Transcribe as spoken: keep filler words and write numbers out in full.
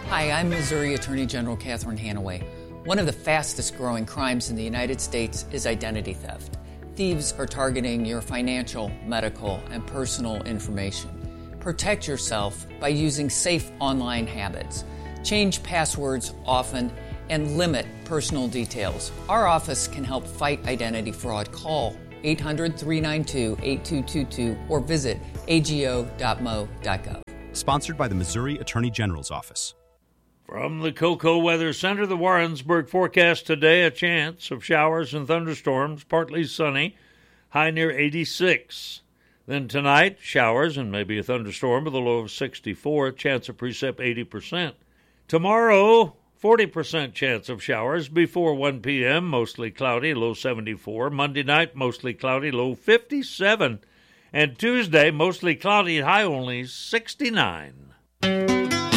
Hi, I'm Missouri Attorney General Catherine Hanaway. One of the fastest growing crimes in the United States is identity theft. Thieves are targeting your financial, medical, and personal information. Protect yourself by using safe online habits. Change passwords often and limit personal details. Our office can help fight identity fraud. Call eight hundred, three nine two, eight two two two or visit a g o dot m o dot gov. Sponsored by the Missouri Attorney General's Office. From the Cocoa Weather Center, the Warrensburg forecast today, a chance of showers and thunderstorms, partly sunny, high near eighty-six. Then tonight, showers and maybe a thunderstorm with a low of sixty-four, chance of precip eighty percent. Tomorrow, forty percent chance of showers before one p.m., mostly cloudy, low seventy-four. Monday night, mostly cloudy, low fifty-seven. And Tuesday, mostly cloudy, high only sixty-nine.